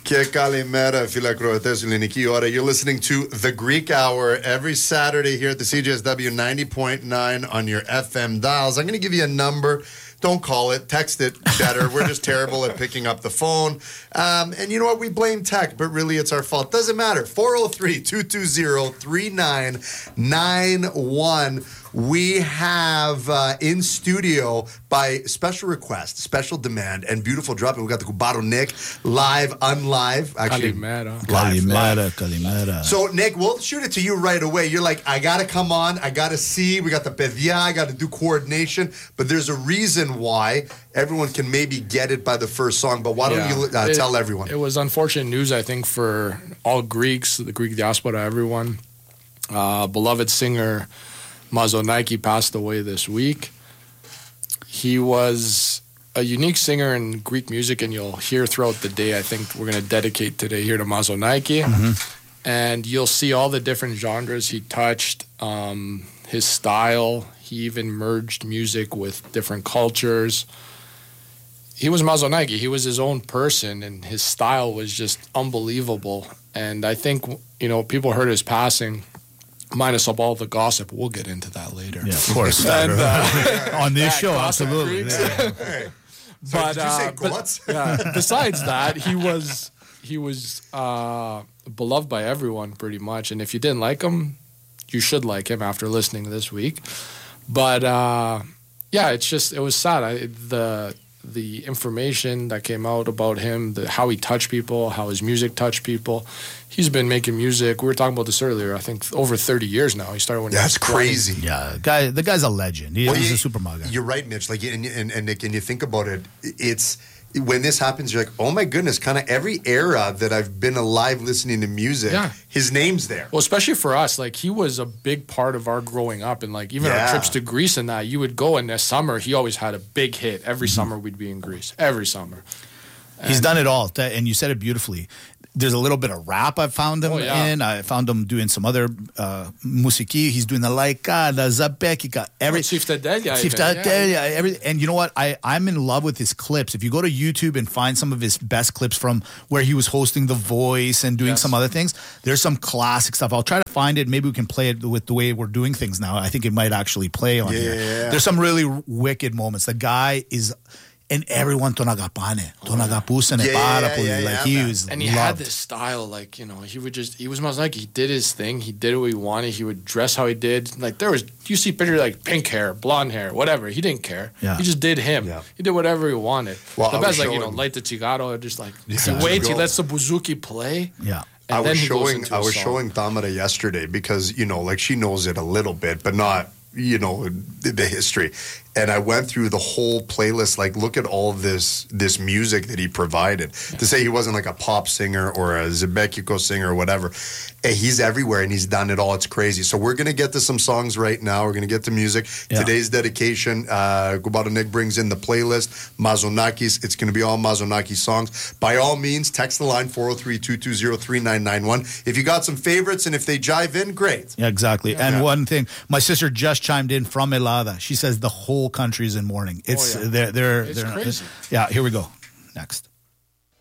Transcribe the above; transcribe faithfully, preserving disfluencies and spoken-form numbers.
Que calimera, fila croates, liniki ora. You're listening to The Greek Hour every Saturday here at the C J S W ninety point nine on your F M dials. I'm going to give you a number. Don't call it. Text it better. We're just terrible at picking up the phone. Um, and you know what? We blame tech, but really it's our fault. Doesn't matter. four oh three, two two zero, three nine nine one. We have uh, in studio by special request, special demand, and beautiful drop. We got the Cubano Nick live, unlive. Actually, Calimera. Calimera, Calimera. So, Nick, we'll shoot it to you right away. You're like, I got to come on. I got to see. We got the pedia. I got to do coordination. But there's a reason why. Everyone can maybe get it by the first song. But why don't Yeah. you uh, It- tell everyone? It was unfortunate news, I think, for all Greeks, the Greek diaspora, everyone. Uh, beloved singer Mazonaki passed away this week. He was a unique singer in Greek music, and you'll hear throughout the day. I think we're going to dedicate today here to Mazonaki. Mm-hmm. And you'll see all the different genres he touched, um, his style. He even merged music with different cultures. He was Mazonaki. He was his own person, and his style was just unbelievable. And I think, you know, people heard his passing, minus up all the gossip. We'll get into that later. Yeah, of course. And, uh, On this yeah, show, gossip absolutely. freaks. Yeah. Hey. So But, did you say uh, but- guts? yeah, besides that, he was he was uh, beloved by everyone pretty much. And if you didn't like him, you should like him after listening this week. But uh, yeah, it's just it was sad. I, the the information that came out about him, the, how he touched people, how his music touched people. He's been making music. We were talking about this earlier. I think over thirty years now. He started when That's he was twenty. crazy. Yeah, guy. The guy's a legend. He, Well, he's you- a super mega. You're right, Mitch. Like, and, and, and Nick, and you think about it, it's when this happens, you're like, oh my goodness, kind of every era that I've been alive listening to music, Yeah. his name's there. Well, especially for us, like he was a big part of our growing up, and like even Yeah. our trips to Greece and that, you would go in the summer. He always had a big hit every summer. We'd be in Greece every summer. He's done it all, Th- and you said it beautifully. There's a little bit of rap I've found him Oh, yeah. in. I found him doing some other uh, musiki. He's doing the laikada, zapekika, every Ciftadelia even, Ciftadelia, yeah. every. And you know what? I I'm in love with his clips. If you go to YouTube and find some of his best clips from where he was hosting The Voice and doing Yes. some other things, there's some classic stuff. I'll try to find it. Maybe we can play it with the way we're doing things now. I think it might actually play on here. Yeah. There's some really wicked moments. The guy is. And everyone tonagapane, tonagapusane Yeah, para yeah, po- yeah, like yeah, he man. was And he loved. had this style, like, you know, he would just, he was most like, he did his thing. He did what he wanted. He would dress how he did. Like, there was, you see pictures like pink hair, blonde hair, whatever. He didn't care. Yeah. He just did him. Yeah. He did whatever he wanted. Well, the I best, was like, you know, showing- light the cigarro, just like, Yeah. he waits, he Go. lets the buzuki play. Yeah. And I then was he goes showing into I a was song. showing Tamara yesterday because, you know, like she knows it a little bit, but not, you know, the, the history. And I went through the whole playlist, like, look at all this this music that he provided. To say he wasn't like a pop singer or a Zebekiko singer or whatever. And he's everywhere and he's done it all. It's crazy. So we're going to get to some songs right now. We're going to get to music. Yeah. Today's dedication, uh, Cubano Nick brings in the playlist, Mazonakis. It's going to be all Mazonaki songs. By all means, text the line four oh three, two two zero, three nine nine one. If you got some favorites and if they jive in, great. Yeah, exactly. And Yeah. one thing, my sister just chimed in from Elada. She says the whole country is in mourning. It's Oh, yeah. they're they're It's they're crazy. Yeah, here we go. Next.